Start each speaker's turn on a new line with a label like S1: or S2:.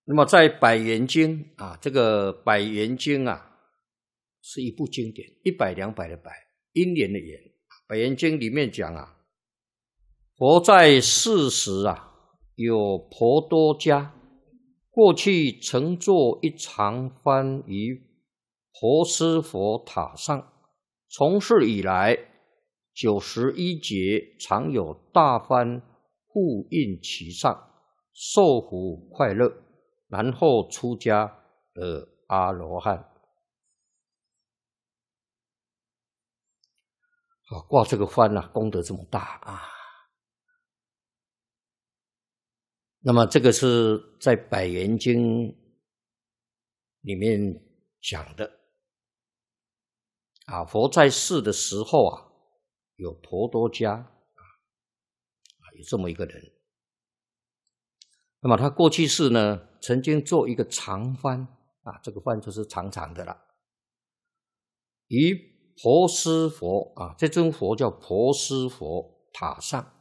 S1: 那么在《百元经》啊，这个《百元经》啊，是一部经典，100、200的百，因缘的缘。《百元经》里面讲啊，佛在世时啊，有婆多迦，过去曾作一长幡于婆尸佛塔上，从事以来91劫，常有大幡护印其上，受福快乐，然后出家而阿罗汉。挂这个幡啊，功德这么大啊！那么这个是在《百元经》里面讲的啊。佛在世的时候啊，有婆多迦有这么一个人。那么他过去世呢，曾经做一个长幡啊，这个幡就是长长的了，于婆尸佛啊，这尊佛叫婆尸佛塔上